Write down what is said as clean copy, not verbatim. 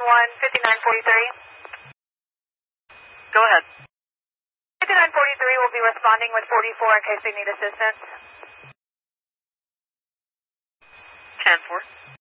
5943. Go ahead. 5943 will be responding with 44 in case they need assistance. 10-4.